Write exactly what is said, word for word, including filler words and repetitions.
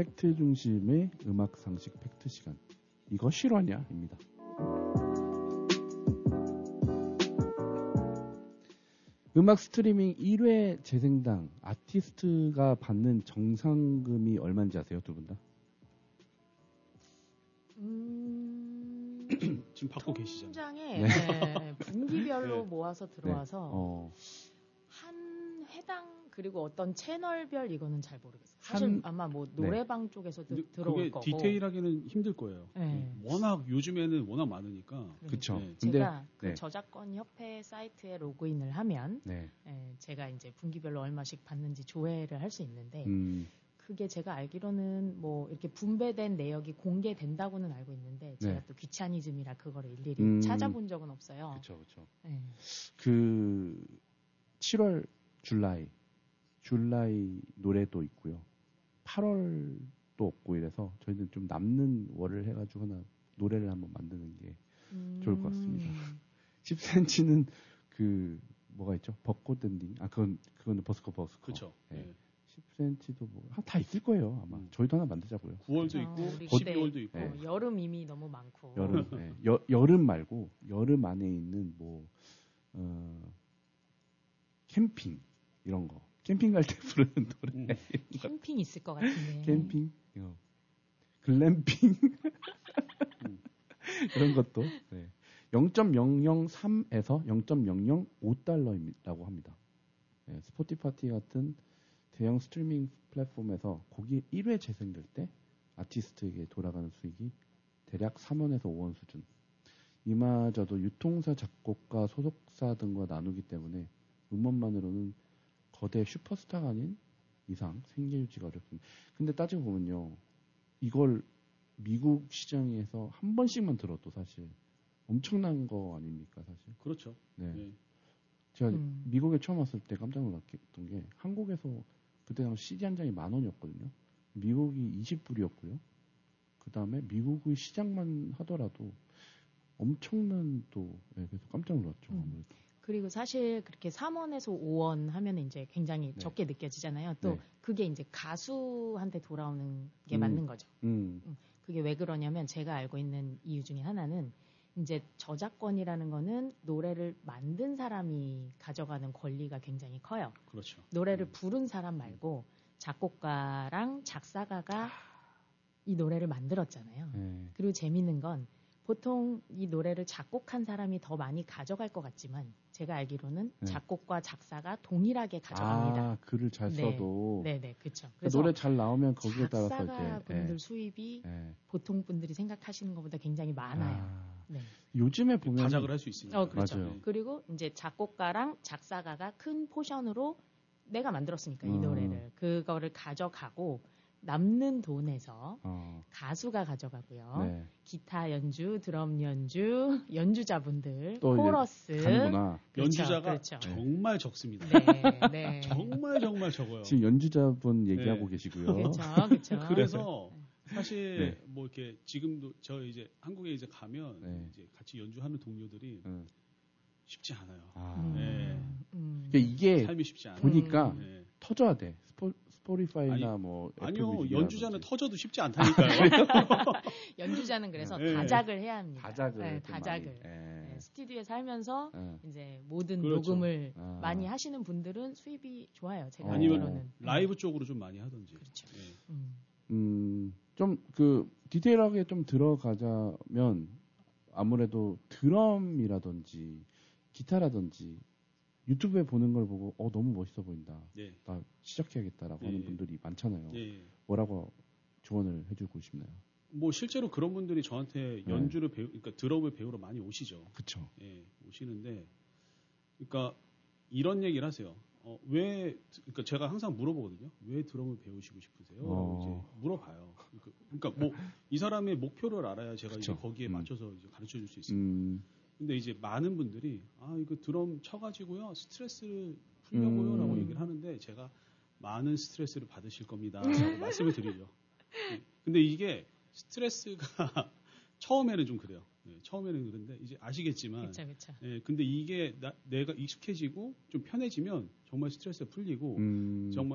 팩트 중심의 음악 상식 팩트 시간. 이거 실화냐? 입니다. 음악 스트리밍 일 회 재생당 아티스트가 받는 정상금이 얼마인지 아세요, 두 분 다? 음... 지금 받고 계시잖아요. 통장에 네. 네, 분기별로 네. 모아서 들어와서 네. 어. 한 회당 그리고 어떤 채널별 이거는 잘 모르겠어요. 사실 한... 아마 뭐 노래방 네. 쪽에서도 들어올 그게 거고. 디테일하기는 힘들 거예요. 네. 워낙 요즘에는 워낙 많으니까. 그렇죠. 네. 제가 그 네. 저작권 협회 사이트에 로그인을 하면 네. 네, 제가 이제 분기별로 얼마씩 받는지 조회를 할 수 있는데 음. 그게 제가 알기로는 뭐 이렇게 분배된 내역이 공개된다고는 알고 있는데 제가 네. 또 귀차니즘이라 그거를 일일이 음. 찾아본 적은 없어요. 그렇죠, 그렇죠. 네. 그 칠월 줄라이 줄라이 노래도 있고요. 팔월도 없고 이래서 저희는 좀 남는 월을 해가지고 하나 노래를 한번 만드는 게 음. 좋을 것 같습니다. 십 센티미터는 그 뭐가 있죠? 벚꽃 엔딩. 아 그건 그거는 버스커 버스커. 그렇죠. 네. 네. 십 센티미터도 뭐 다 있을 거예요 아마. 음. 저희도 하나 만들자고요. 구월도 있고 어, 십이월도 있고. 네. 여름 이미 너무 많고. 여름 네. 여, 여름 말고 여름 안에 있는 뭐 어, 캠핑 이런 거. 캠핑 갈 때 부르는 노래. 음. 캠핑 있을 것 같은데. 캠핑, 어. 글램핑 음. 그런 것도 네. 영 점 영영삼에서 영 점 영영오 달러라고 합니다. 네, 스포티파티 같은 대형 스트리밍 플랫폼에서 곡이 일 회 재생될 때 아티스트에게 돌아가는 수익이 대략 삼 원에서 오 원 수준. 이마저도 유통사, 작곡가, 소속사 등과 나누기 때문에 음원만으로는 거대 슈퍼스타가 아닌 이상 생계 유지가 어렵습니다. 근데 따지고 보면요. 이걸 미국 시장에서 한 번씩만 들어도 사실 엄청난 거 아닙니까, 사실? 그렇죠. 네. 네. 제가 음. 미국에 처음 왔을 때 깜짝 놀랐던 게 한국에서 그때 당시 씨디 한 장이 만 원이었거든요. 미국이 이십 불이었고요. 그 다음에 미국의 시장만 하더라도 엄청난 또, 네, 그래서 깜짝 놀랐죠, 아무래도. 음. 그리고 사실 그렇게 삼 원에서 오 원 하면 이제 굉장히 네. 적게 느껴지잖아요. 또 네. 그게 이제 가수한테 돌아오는 게 음. 맞는 거죠. 음. 음. 그게 왜 그러냐면 제가 알고 있는 이유 중에 하나는 이제 저작권이라는 거는 노래를 만든 사람이 가져가는 권리가 굉장히 커요. 그렇죠. 노래를 음. 부른 사람 말고 작곡가랑 작사가가 이 노래를 만들었잖아요. 네. 그리고 재밌는 건 보통 이 노래를 작곡한 사람이 더 많이 가져갈 것 같지만 제가 알기로는 네. 작곡과 작사가 동일하게 가져갑니다. 아, 글을 잘 써도. 네, 네, 그렇죠. 그래서 노래 잘 나오면 거기에 따라서 이제 작사가 분들 네. 수입이 네. 보통 분들이 생각하시는 것보다 굉장히 많아요. 아, 네. 요즘에 보면 다작을 할 수 있으니까. 어, 그렇죠. 맞아요. 그리고 이제 작곡가랑 작사가가 큰 포션으로 내가 만들었으니까 이 노래를 음. 그거를 가져가고 남는 돈에서 어. 가수가 가져가고요. 네. 기타 연주, 드럼 연주, 연주자분들, 코러스. 그렇죠, 연주자가 그렇죠. 정말 적습니다. 네, 네. 정말 정말 적어요. 지금 연주자분 얘기하고 네. 계시고요. 그렇죠, 그렇죠. 그래서 사실 네. 뭐 이렇게 지금도 저 이제 한국에 이제 가면 네. 이제 같이 연주하는 동료들이 음. 쉽지 않아요. 아. 네. 음. 그러니까 이게 삶이 쉽지 않아요. 보니까 음. 네. 터져야 돼. 스포, 스포티파이나 아니, 뭐 아니요. 연주자는 터져도 쉽지 않다니까요. 연주자는 그래서 네. 다작을 해야 합니다. 다작을. 네, 다작을. 네. 네, 스튜디오에 살면서 네. 이제 모든 그렇죠. 녹음을 아. 많이 하시는 분들은 수입이 좋아요. 제가 아니면 알기로는. 라이브 쪽으로 좀 많이 하든지. 그렇죠. 네. 음. 음, 좀 그 디테일하게 좀 들어가자면 아무래도 드럼이라든지 기타라든지 유튜브에 보는 걸 보고 어 너무 멋있어 보인다. 네. 나 시작해야겠다라고 네. 하는 분들이 많잖아요. 네. 뭐라고 조언을 해주고 싶나요? 뭐 실제로 그런 분들이 저한테 연주를 네. 배우, 그러니까 드럼을 배우러 많이 오시죠. 그렇죠. 예, 오시는데, 그러니까 이런 얘기를 하세요. 어, 왜, 그러니까 제가 항상 물어보거든요. 왜 드럼을 배우시고 싶으세요? 라고 어. 이제 물어봐요. 그러니까 뭐 이 사람의 목표를 알아야 제가 그쵸. 이제 거기에 음. 맞춰서 이제 가르쳐 줄 수 있습니다. 음. 근데 이제 많은 분들이 아 이거 드럼 쳐가지고요 스트레스를 풀려고요 라고 음. 얘기를 하는데 제가 많은 스트레스를 받으실 겁니다 라고 말씀을 드리죠. 근데 이게 스트레스가 처음에는 좀 그래요. 네, 처음에는 그런데 이제 아시겠지만 그쵸, 그쵸. 네, 근데 이게 나, 내가 익숙해지고 좀 편해지면 정말 스트레스가 풀리고 음. 정말